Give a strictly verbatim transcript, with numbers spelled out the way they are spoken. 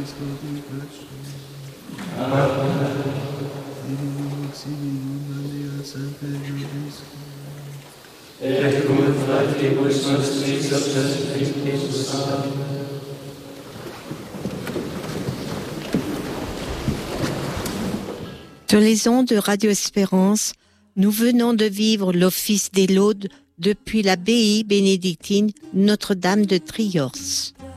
Sur les ondes de Radio Espérance, nous venons de vivre l'office des laudes depuis l'abbaye bénédictine Notre-Dame de Triors.